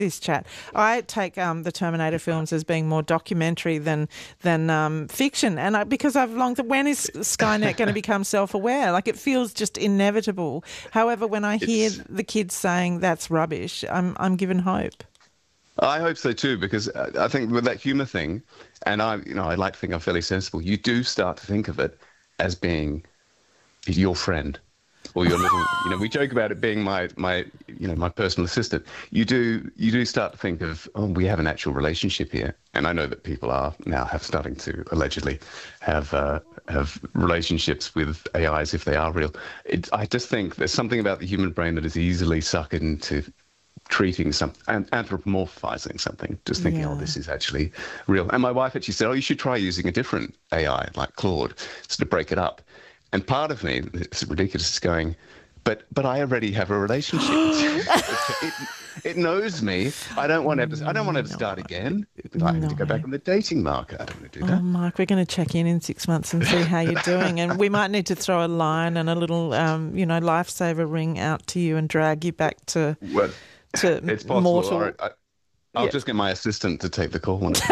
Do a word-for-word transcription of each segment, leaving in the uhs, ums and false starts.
this chat. I take um, the Terminator films as being more documentary than than um, fiction, and I, because I've long thought, when is Skynet going to become self-aware? Like, it feels just inevitable. However, when I hear It's... the kids saying that's rubbish, I'm I'm given hope. I hope so too, because I think with that humour thing, and I, you know, I like to think I'm fairly sensible. You do start to think of it as being your friend. Or your little, you know, we joke about it being my, my, you know, my personal assistant. You do, you do start to think of, oh, we have an actual relationship here, and I know that people are now have starting to allegedly have uh, have relationships with A Is if they are real. It, I just think there's something about the human brain that is easily sucked into treating some and anthropomorphizing something, just thinking, Yeah. oh, this is actually real. And my wife actually said, oh, you should try using a different A I like Claude, so to break it up. And part of me, it's ridiculous, is going, but but I already have a relationship. it, it knows me. I don't want to. I don't want to no. start again. I need no. to go back on the dating market. I don't want to do that. Oh, Mark, we're going to check in in six months and see how you're doing, and we might need to throw a line and a little, um, you know, lifesaver ring out to you and drag you back to well, to it's possible. mortal. I, I, I'll yeah. just get my assistant to take the call on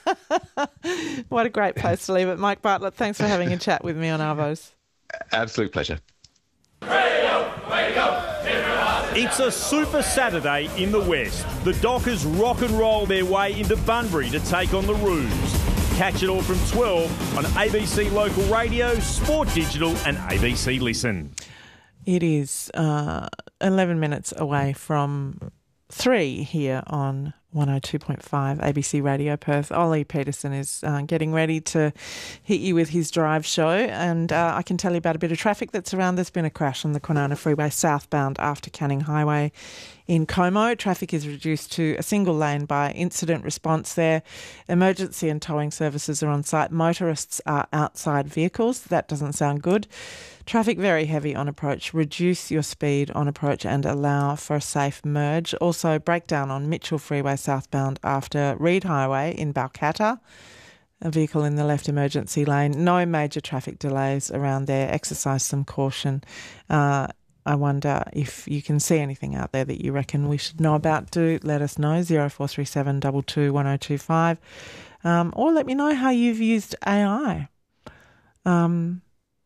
it. What a great place to leave it, Mike Bartlett. Thanks for having a chat with me on Arvos. Absolute pleasure. Radio, radio, it's a Super Saturday in the West. The Dockers rock and roll their way into Bunbury to take on the Roos. Catch it all from twelve on A B C Local Radio, Sport Digital and A B C Listen. It is uh, eleven minutes away from three here on one oh two point five A B C Radio Perth. Ollie Peterson is uh, getting ready to hit you with his drive show, and uh, I can tell you about a bit of traffic that's around. There's been a crash on the Kwinana Freeway southbound after Canning Highway in Como. Traffic is reduced to a single lane by incident response there. Emergency and towing services are on site. Motorists are outside vehicles. That doesn't sound good. Traffic very heavy on approach. Reduce your speed on approach and allow for a safe merge. Also, breakdown on Mitchell Freeway southbound after Reed Highway in Balcatta. A vehicle in the left emergency lane. No major traffic delays around there. Exercise some caution. Uh, I wonder if you can see anything out there that you reckon we should know about. Do let us know, zero four three seven two two one oh two five. Um, or let me know how you've used A I. Um...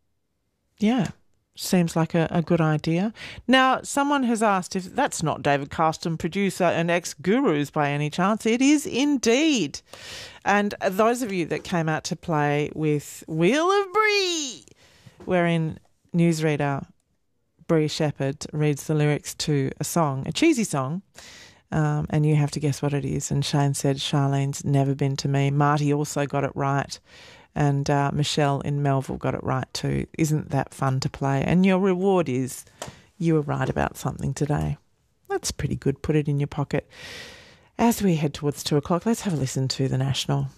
Yeah, seems like a, a good idea. Now, someone has asked if that's not David Carston, producer and ex-Gurus by any chance. It is indeed. And those of you that came out to play with Wheel of Brie, wherein newsreader Brie Shepherd reads the lyrics to a song, a cheesy song, um, and you have to guess what it is. And Shane said, Charlene's Never Been to Me. Marty also got it right. And uh, Michelle in Melville got it right too. Isn't that fun to play? And your reward is you were right about something today. That's pretty good. Put it in your pocket. As we head towards two o'clock, let's have a listen to The National.